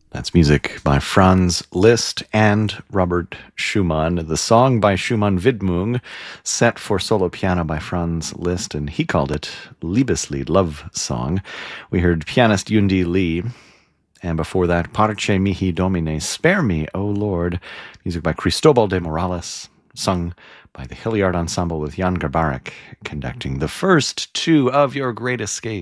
That's music by Franz Liszt and Robert Schumann. The song by Schumann Widmung, set for solo piano by Franz Liszt, and he called it Liebeslied, love song. We heard pianist Yundi Lee, and before that, Parce mihi Domine, Spare Me, O Lord, music by Cristobal de Morales, sung by the Hilliard Ensemble with Jan Garbarek conducting the first two of Your Great Escape.